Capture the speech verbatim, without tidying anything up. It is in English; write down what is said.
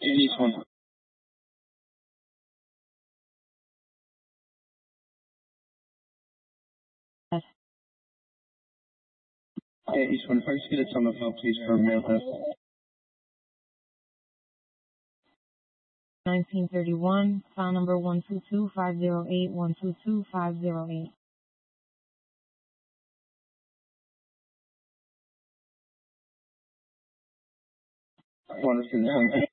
eighty-one. Hey, East one, if I just get a ton of help, please, for mail list. nineteen thirty-one, file number one two two five zero eight, one two two five zero eight. I want to see the